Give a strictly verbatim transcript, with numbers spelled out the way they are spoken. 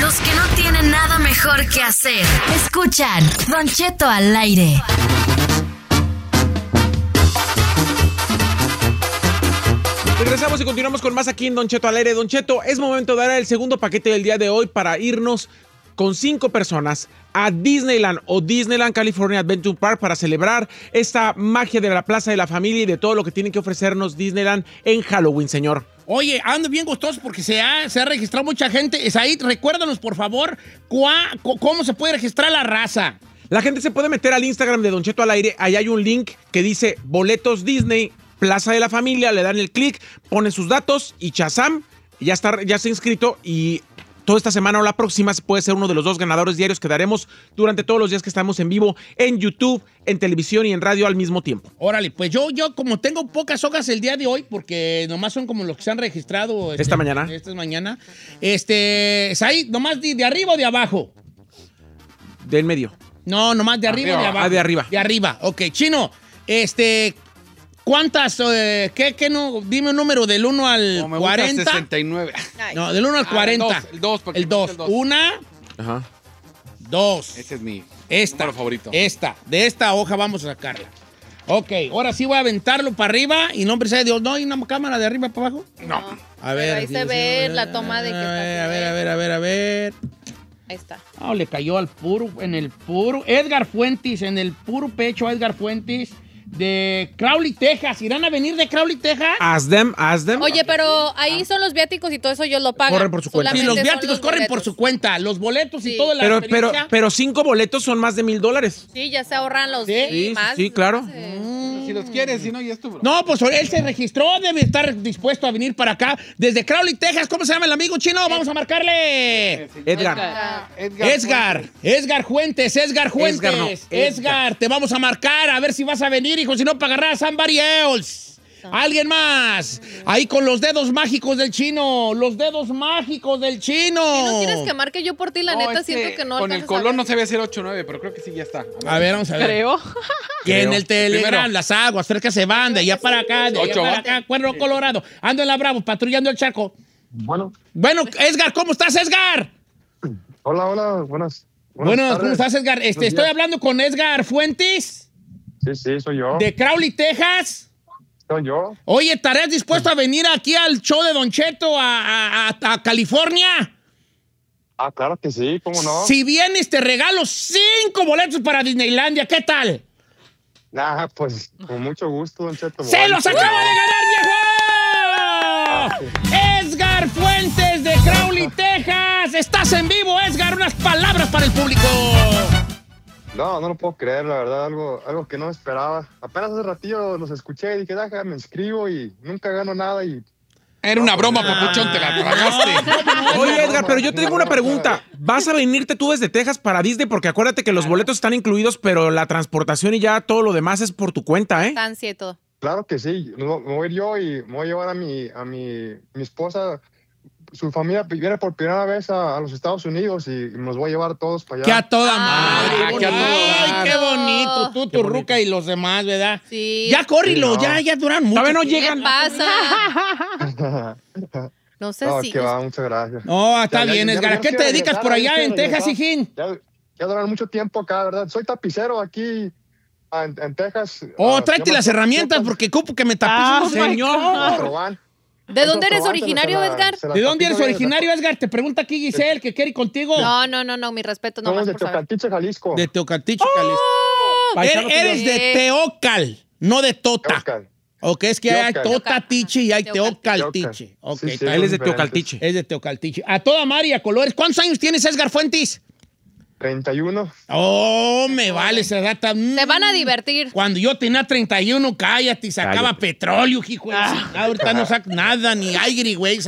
Los que no tienen nada mejor que hacer. Escuchan Don Cheto al aire. Regresamos y continuamos con más aquí en Don Cheto al aire. Don Cheto, es momento de dar el segundo paquete del día de hoy para irnos con cinco personas a Disneyland o Disneyland California Adventure Park para celebrar esta magia de la Plaza de la Familia y de todo lo que tiene que ofrecernos Disneyland en Halloween, señor. Oye, ando bien gustoso porque se ha, se ha registrado mucha gente. Esaid, recuérdanos, por favor, cuá, cómo se puede registrar la raza. La gente se puede meter al Instagram de Don Cheto al aire. Ahí hay un link que dice Boletos Disney, Plaza de la Familia. Le dan el clic, ponen sus datos y chazam, ya está, ya se ha inscrito y toda esta semana o la próxima puede ser uno de los dos ganadores diarios que daremos durante todos los días que estamos en vivo en YouTube, en televisión y en radio al mismo tiempo. Órale, pues yo, yo como tengo pocas hojas el día de hoy, porque nomás son como los que se han registrado. Esta este, mañana. Esta mañana. Este, Said, nomás de, de arriba o de abajo. Del medio. No, nomás de arriba, arriba o de abajo. Ah, de arriba. De arriba, ok. Chino, este... ¿Cuántas? Eh, ¿qué, ¿Qué no? Dime un número del uno al cuarenta. sesenta y nueve. No, del uno al cuarenta. El dos. El dos. Una. Ajá. Dos. Ese es mi esta, número favorito. Esta. De esta hoja vamos a sacarla. Ok, ahora sí voy a aventarlo para arriba y nombre sea de Dios. ¿No hay una cámara de arriba para abajo? No. A ver. Ahí se ve la toma de que está. A ver, a ver, a ver, a ver. Ahí está. Ah, le cayó al puro, en el puro. Edgar Fuentes, en el puro pecho, Edgar Fuentes. De Crowley, Texas. ¿Irán a venir de Crowley, Texas? Ask them, ask them. Oye, pero ahí son los viáticos y todo eso ellos lo pagan. Corren por su cuenta. Sí, Solamente los son viáticos los corren boletos. por su cuenta. Los boletos y Sí. todo la Pero, pero, experiencia. pero cinco boletos son más de mil dólares. Sí, ya se ahorran los ¿Sí? Sí, más. sí, claro. más, eh. Si los quieres, si no, ya estuvo. No, pues él se registró, debe estar dispuesto a venir para acá. Desde Crowley, Texas. ¿Cómo se llama el amigo chino? Vamos a marcarle. Edgar. Edgar, Edgar Fuentes, Edgar Fuentes. Edgar, no, Edgar, Edgar. te vamos a marcar a ver si vas a venir, hijo, si no pagarás a somebody else. Alguien más. Ahí con los dedos mágicos del chino. Los dedos mágicos del chino. Si no quieres que marque yo por ti, la No, neta es que siento que no con el alcanzas a color ver. no sabía si era ocho o nueve, pero creo que sí ya está. A ver, vamos a ver. Creo. Que en Creo. el Telegram, Primero. las aguas, cerca se van, de allá para acá, de allá Ocho, para ¿va? acá, Cuerno Colorado. Ando en la Bravo, patrullando el charco. Bueno, Bueno, Edgar, ¿cómo estás, Edgar? hola, hola, buenas. Bueno, tardes. ¿cómo estás, Edgar? Este, Buenos estoy días. hablando con Edgar Fuentes, Sí, sí, soy yo. de Crowley, Texas. Soy yo. Oye, ¿estarías dispuesto a venir aquí al show de Don Cheto a, a- a California? Ah, claro que sí, ¿cómo no? Si vienes, te regalo cinco boletos para Disneylandia. ¿Qué tal? Ah, pues con mucho gusto, Don Cheto. ¡Se los acaba de ganar, viejo! Edgar Fuentes de Crowley, Texas. Estás en vivo, Edgar. Unas palabras para el público. No, no lo puedo creer, la verdad, algo, algo que no esperaba. Apenas hace ratillo los escuché y dije, déjame, me inscribo y nunca gano nada y... Era una broma, papuchón, te la tragaste. Oye, Edgar, pero yo tengo una pregunta. ¿Vas a venirte tú desde Texas para Disney? Porque acuérdate que los boletos están incluidos, pero la transportación y ya todo lo demás es por tu cuenta, ¿eh? Estancia y todo. Claro que sí, no, me voy a ir yo y me voy a llevar a mi, a mi, mi esposa. Su familia viene por primera vez a, a los Estados Unidos y nos voy a llevar todos para allá. ¡Qué a toda Ay, madre! qué a toda ¡Ay, madre. qué bonito! Tú, tu ruca y los demás, ¿verdad? Sí. Ya córrelo, Sí, no. ya, ya duran mucho. Todavía no ¿Qué llegan. pasa? No sé No, si. que va, muchas gracias. No, está Ya, ya, bien, ya, Edgar. ya ¿A qué te quiero dedicas regresar, por ya allá quiero en Texas, regresar. hijín? Ya, ya duran mucho tiempo acá, ¿verdad? Soy tapicero aquí en, en Texas. Oh, Ah, tráete se llama las herramientas Top- porque cupo que me Ah, tapices. señor. Robán. ¿De dónde eres Robán, originario, se la- Edgar? se la ¿De dónde eres tapizo bien, originario, Edgar? Te pregunta aquí Giselle, que quiere ir contigo. No, no, no, no, mi respeto Somos nomás de por saber. Teocaltiche, Jalisco. De Teocaltiche, Jalisco. Paisano Er- Eres tuyo. de Teocal, no de Tota. Teocal. Ok, es que hay Teocal. Tota-tiche y hay Teocal. Teocaltiche. Ok, Sí, sí, está Él es de diferentes. Teocaltiche. Es de Teocaltiche. A toda María Colores. ¿Cuántos años tienes, Edgar Fuentes? treinta y uno. Oh, me vale esa data. Se van a divertir. Cuando yo tenía treinta y uno, cállate, y sacaba Cállate. petróleo, hijo de chingada. Ahorita no saca nada, ni aire, güey.